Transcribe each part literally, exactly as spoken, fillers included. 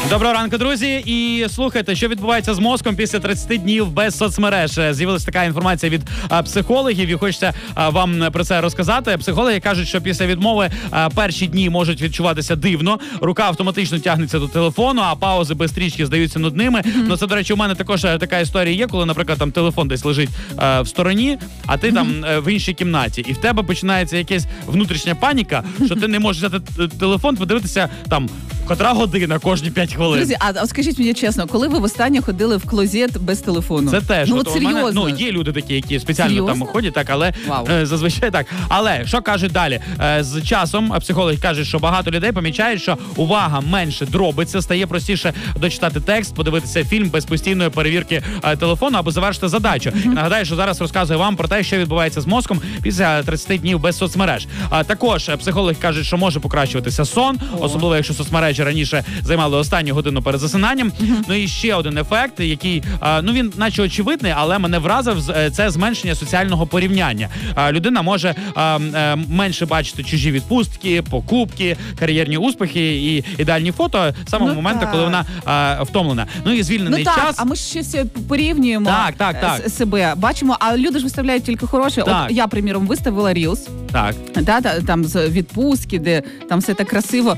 Доброго ранку, друзі. І слухайте, що відбувається з мозком після тридцяти днів без соцмереж. З'явилася така інформація від а, психологів, і хочеться а, вам про це розказати. Психологи кажуть, що після відмови а, перші дні можуть відчуватися дивно. Рука автоматично тягнеться до телефону, а паузи без стрічки здаються нудними. Mm-hmm. Ну, це, до речі, у мене також така історія є, коли, наприклад, там телефон десь лежить а, в стороні, а ти mm-hmm. там а, в іншій кімнаті. І в тебе починається якась внутрішня паніка, що ти не можеш взяти телефон, подивитися там, котра година кожні п'ять хвилин. Друзі, а, а скажіть мені чесно, коли ви востаннє ходили в клозет без телефону? Це теж. Ну, от от у мене, серйозно. ну, є люди такі, які спеціально Серйозно? там ходять, так, але Вау. е, зазвичай так. Але, що кажуть далі? Е, з часом психологи кажуть, що багато людей помічають, що увага менше дробиться, стає простіше дочитати текст, подивитися фільм без постійної перевірки е, телефону або завершити задачу. Mm-hmm. І нагадаю, що зараз розказую вам про те, що відбувається з мозком після тридцяти днів без соцмереж. А також е, психологи кажуть, що може покращуватися сон, oh. особливо якщо соцмережі раніше займали останню годину перед засинанням. Mm-hmm. Ну і ще один ефект, який, а, ну він наче очевидний, але мене вразив, це зменшення соціального порівняння. А, людина може а, а, менше бачити чужі відпустки, покупки, кар'єрні успіхи і ідеальні фото з самого ну, моменту, так. коли вона а, втомлена. Ну і звільнений ну, так, час. А ми ж щось порівнюємо так, так, так. С- себе. Бачимо, а люди ж виставляють тільки хороше. Так. От я, приміром, виставила Reels. Так. Да, та, там з відпустки, де там все так красиво.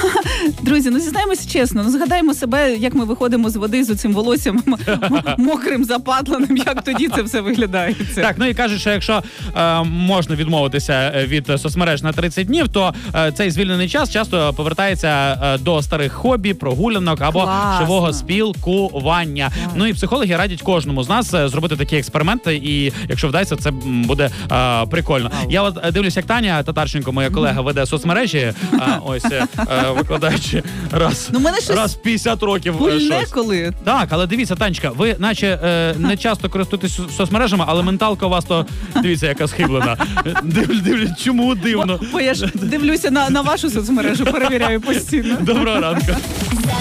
Друзі, ну зізнаємося чесно, ну згадаємо себе, як ми виходимо з води з цим волоссям мокрим, запатленим, як тоді це все виглядає. Так, ну і кажуть, що якщо е, можна відмовитися від соцмереж на тридцять днів, то е, цей звільнений час часто повертається е, до старих хобі, прогулянок або Класно. живого спілкування. Так. Ну і психологи радять кожному з нас е, зробити такі експерименти, і якщо вдасться, це буде е, прикольно. Wow. Я от дивлюсь, як Таня Татарченко, моя колега, веде соцмережі, е, ось е, викладаючи раз, ну, мене щось раз в п'ятдесят років. Пульне коли. Так, але дивіться, Танечка, ви наче е, не часто користуєтесь соцмережами, але менталка у вас то, дивіться, яка схиблена. Див, див, чому дивно? Бо, бо я ж дивлюся на, на вашу соцмережу, перевіряю постійно. Доброго ранку.